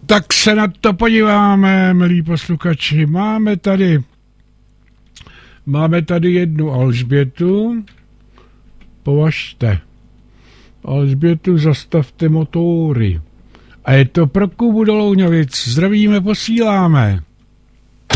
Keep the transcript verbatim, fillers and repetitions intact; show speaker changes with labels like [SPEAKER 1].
[SPEAKER 1] Tak se na to podíváme, milí posluchači. Máme tady, máme tady jednu Alžbětu. Považte. Alžbětu, zastavte motory. A je to pro Kubu do Louňovic. Zdravíme, posíláme.